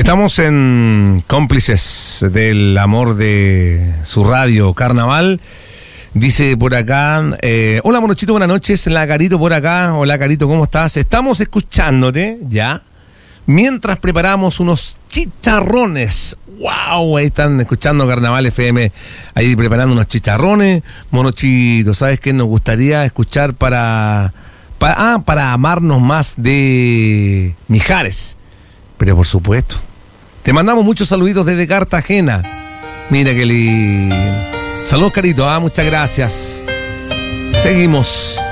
Estamos en Cómplices del Amor de su radio Carnaval. Dice por acá, hola Monochito, buenas noches. La Carito por acá. Hola Carito, ¿cómo estás? Estamos escuchándote, ya, mientras preparamos unos chicharrones. ¡Wow! Ahí están escuchando Carnaval FM, ahí preparando unos chicharrones. Monochito, ¿sabes qué nos gustaría escuchar para amarnos más de Mijares? Pero por supuesto, te mandamos muchos saluditos desde Cartagena. Mira qué lindo. Saludos, Carito, muchas gracias. Seguimos.